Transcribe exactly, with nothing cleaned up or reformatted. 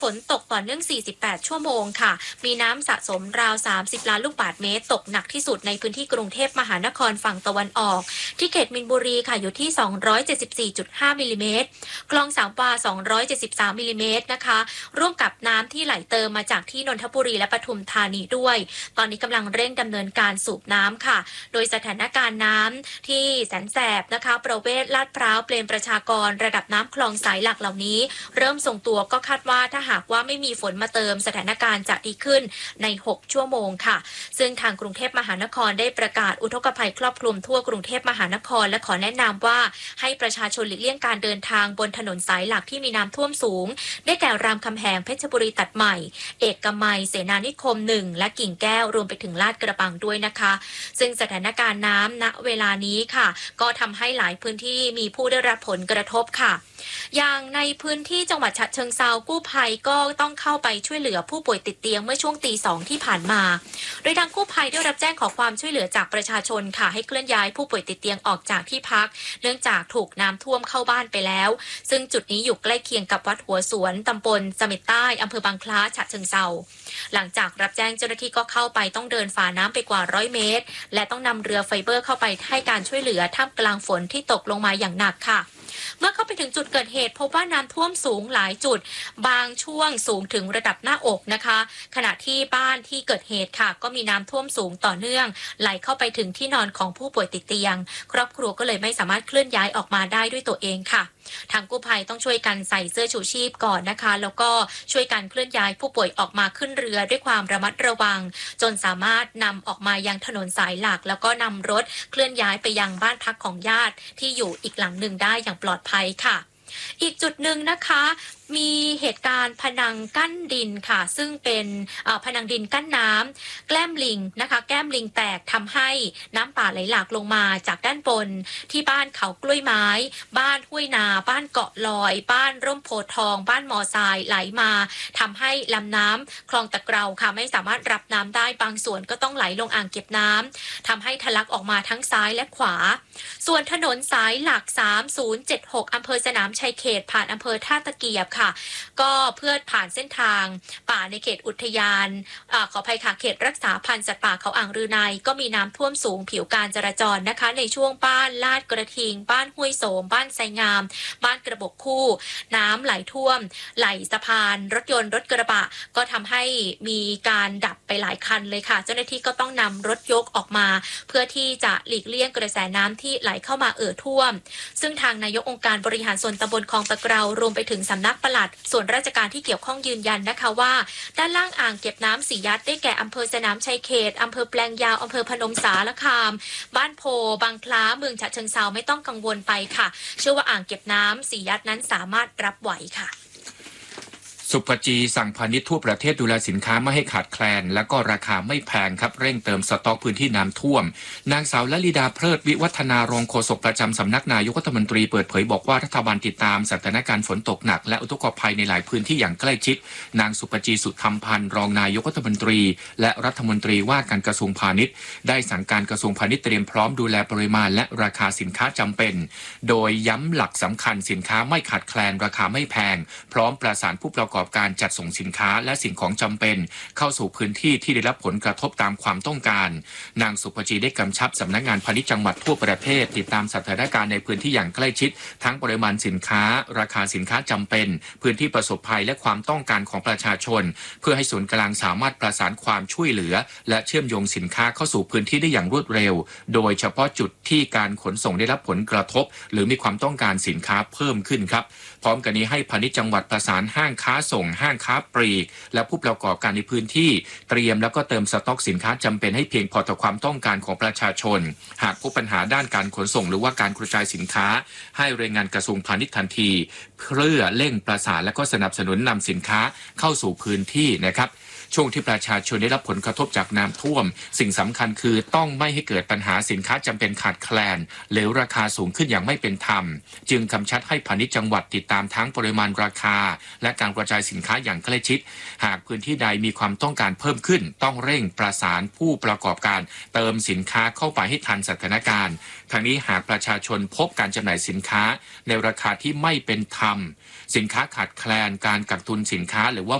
ฝนตกต่อเนื่อง สี่สิบแปด ชั่วโมงค่ะ มีน้ำสะสมราว สามสิบ ล้านลูกบาศก์เมตร ตกหนักที่สุดในพื้นที่กรุงเทพมหานครฝั่งตะวันออก ที่เขตมีนบุรีค่ะอยู่ที่ สองร้อยเจ็ดสิบสี่จุดห้า มิลลิเมตร คลองสามวา สองร้อยเจ็ดสิบสาม มิลลิเมตรนะคะ ร่วมกับน้ำที่ไหลเติมมาจากที่นนทบุรีและปทุมธานีด้วย ตอนนี้กำลังเร่งดำเนินการสูบน้ำค่ะ โดยสถานการณ์น้ำที่แสนแสบนะคะ ประเวศ ลาดพร้าว เปรมประชากร ระดับน้ำคลองสายหลักเหล่านี้เริ่มทรงตัวก็คาดว่าถ้าหากว่าไม่มีฝนมาเติมสถานการณ์จะดีขึ้นใน หก ชั่วโมงค่ะ ซึ่งทางกรุงเทพมหานครได้ประกาศอุทกภัยครอบคลุมทั่วกรุงเทพมหานครและขอแนะนำว่าให้ประชาชนหลีกเลี่ยงการเดินทางบนถนนสายหลักที่มีน้ำท่วมสูงได้แก่รามคำแหงเพชรบุรีตัดใหม่เอกมัยเสนานิคมหนึ่งและกิ่งแก้วรวมไปถึงลาดกระบังด้วยนะคะซึ่งสถานการณ์น้ำณเวลานี้ค่ะก็ทำให้หลายพื้นที่มีผู้ได้รับผลกระทบค่ะอย่างในพื้นที่จังหวัดฉะเชิงเทรากู้ภัยก็ต้องเข้าไปช่วยเหลือผู้ป่วยติดเตียงเมื่อช่วงตีสองที่ผ่านมาโดยทางกู้ภัยได้รับแจ้งขอความช่วยเหลือจากประชาชนค่ะให้เคลื่อนย้ายผู้ป่วยติดเตียงออกจากที่พักเนื่องจากถูกน้ำท่วมเข้าบ้านไปแล้วซึ่งจุดนี้อยู่ใกล้เคียงกับวัดหัวสวนตำบลเสม็ดใต้อำเภอบางคล้าฉะเชิงเทราหลังจากรับแจ้งเจ้าหน้าที่ก็เข้าไปต้องเดินฝ่าน้ำไปกว่าร้อยเมตรและต้องนำเรือไฟเบอร์เข้าไปให้การช่วยเหลือท่ามกลางฝนที่ตกลงมาอย่างหนักค่ะเมื่อเข้าไปถึงจุดเกิดเหตุพบว่าน้ำท่วมสูงหลายจุดบางช่วงสูงถึงระดับหน้าอกนะคะขณะที่บ้านที่เกิดเหตุค่ะก็มีน้ำท่วมสูงต่อเนื่องไหลเข้าไปถึงที่นอนของผู้ป่วยติดเตียงครอบครัวก็เลยไม่สามารถเคลื่อนย้ายออกมาได้ด้วยตัวเองค่ะทางกู้ภัยต้องช่วยกันใส่เสื้อชูชีพก่อนนะคะแล้วก็ช่วยกันเคลื่อนย้ายผู้ป่วยออกมาขึ้นเรือด้วยความระมัดระวังจนสามารถนำออกมายังถนนสายหลักแล้วก็นำรถเคลื่อนย้ายไปยังบ้านพักของญาติที่อยู่อีกหลังหนึ่งได้อย่างปลอดภัยค่ะอีกจุดหนึ่งนะคะมีเหตุการณ์พนังกั้นดินค่ะซึ่งเป็นพนังดินกั้นน้ำแกล้มลิงนะคะแก้มลิงแตกทำให้น้ำป่าไหลหลากลงมาจากด้านบนที่บ้านเขากล้วยไม้บ้านห้วยนาบ้านเกาะลอยบ้านร่มโพธิ์ทองบ้านมอทรายไหลมาทำให้ลำน้ำคลองตะเกราค่ะไม่สามารถรับน้ำได้บางส่วนก็ต้องไหลลงอ่างเก็บน้ำทำให้ทะลักออกมาทั้งซ้ายและขวาส่วนถนนสายหลักสามศูนย์เจ็ดหกอำเภอสนามชัยเขตผ่านอำเภอท่าตะเกียบค่ะก็เพื่อผ่านเส้นทางป่าในเขตอุทยานอ่าขออภัยค่ะเขตรักษาพันธุ์สัตว์ป่าเขาอ่างรืนัยก็มีน้ำท่วมสูงผิวการจราจรนะคะในช่วงบ้านลาดกระทิงบ้านห้วยโสมบ้านไซงามบ้านกระบอกคู่น้ำไหลท่วมไหลสะพานรถยนต์รถกระบะก็ทำให้มีการดับไปหลายคันเลยค่ะเจ้าหน้าที่ก็ต้องนำรถยกออกมาเพื่อที่จะหลีกเลี่ยงกระแสน้ำที่ไหลเข้ามาเอ่อท่วมซึ่งทางนายกองค์การบริหารส่วนตำบลคลองตะเกรารวมไปถึงสำนักปลัดส่วนราชการที่เกี่ยวข้องยืนยันนะคะว่าด้านล่างอ่างเก็บน้ำสียัดได้แก่อำเภอสนามชัยเขตอำเภอแปลงยาวอำเภอพนมสารคามบ้านโพบางคล้าเมืองฉะเชิงเทราไม่ต้องกังวลไปค่ะเชื่อว่าอ่างเก็บน้ำสียัดนั้นสามารถรับไหวค่ะสุภจีสั่งพาณิชย์ทั่วประเทศดูแลสินค้าไม่ให้ขาดแคลนและก็ราคาไม่แพงครับเร่งเติมสต็อกพื้นที่น้ำท่วมนางสาวลลิดาเพลิดวิวัฒนารองโฆษกประจำสำนักนายกรัฐมนตรีเปิดเผยบอกว่ารัฐบาลติดตามสถานการณ์ฝนตกหนักและอุทกภัยในหลายพื้นที่อย่างใกล้ชิดนางสุภจีสุธรรมพันธ์รองนายกรัฐมนตรีและรัฐมนตรีว่าการกระทรวงพาณิชย์ได้สั่งการกระทรวงพาณิชย์เตรียมพร้อมดูแลปริมาณและราคาสินค้าจำเป็นโดยย้ำหลักสำคัญสินค้าไม่ขาดแคลนราคาไม่แพงพร้อมประสานผู้ประกอบการจัดส่งสินค้าและสิ่งของจำเป็นเข้าสู่พื้นที่ที่ได้รับผลกระทบตามความต้องการนางสุภจีได้กำชับสำนักงานพาณิชย์จังหวัดทั่วประเทศติดตามสถานการณ์ในพื้นที่อย่างใกล้ชิดทั้งปริมาณสินค้าราคาสินค้าจำเป็นพื้นที่ประสบภัยและความต้องการของประชาชนเพื่อให้ศูนย์กลางสามารถประสานความช่วยเหลือและเชื่อมโยงสินค้าเข้าสู่พื้นที่ได้อย่างรวดเร็วโดยเฉพาะจุดที่การขนส่งได้รับผลกระทบหรือมีความต้องการสินค้าเพิ่มขึ้นครับพร้อมกันนี้ให้พาณิชย์จังหวัดประสานห้างค้าส่งห้างค้าปลีกและผู้ประกอบการในพื้นที่เตรียมแล้วก็เติมสต็อกสินค้าจำเป็นให้เพียงพอต่อความต้องการของประชาชนหากพบปัญหาด้านการขนส่งหรือว่าการกระจายสินค้าให้รายงานกระทรวงพาณิชย์ทันทีเพื่อเร่งประสานและก็สนับสนุนนำสินค้าเข้าสู่พื้นที่นะครับช่วงที่ประชาชนได้รับผลกระทบจากน้ำท่วมสิ่งสำคัญคือต้องไม่ให้เกิดปัญหาสินค้าจำเป็นขาดแคลนหรือราคาสูงขึ้นอย่างไม่เป็นธรรมจึงกำชับให้พาณิชย์จังหวัดติดตามทั้งปริมาณราคาและการกระจายสินค้าอย่างใกล้ชิดหากพื้นที่ใดมีความต้องการเพิ่มขึ้นต้องเร่งประสานผู้ประกอบการเติมสินค้าเข้าไปให้ทันสถานการณ์ทางนี้หากประชาชนพบการจำหน่ายสินค้าในราคาที่ไม่เป็นธรรมสินค้าขาดแคลนการกักตุนสินค้าหรือว่า